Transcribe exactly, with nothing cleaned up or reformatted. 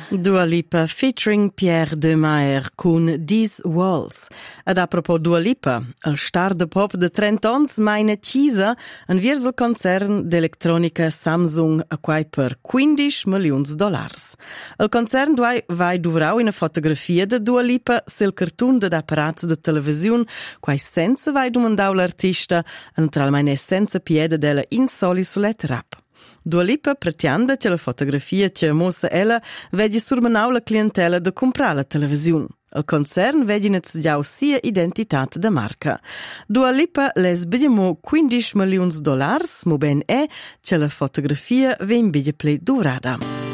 Dua Lipa featuring Pierre Demaer con These Walls. Ed a propos Dua Lipa, il star de pop de trenta ans maina cisa enviers il concern d'elettronica Samsung a quai per quindici milioni dollars. Il concern vai, vai duvrau una fotografia de Dua Lipa sil cartun de apparats de televisiun quai senza vai domandau l'artista naturalmente senza piede della insoli sulet rap. Dua Lipa pretende che la fotografia che mossa ella vedi surmenau la clientela de comprar la televisiun. Il concern vedi nezzgiau sia identitat da marca. Dua Lipa les bidemo quindici milioni dollars, mo ben è che la fotografia ven bidje ple durada.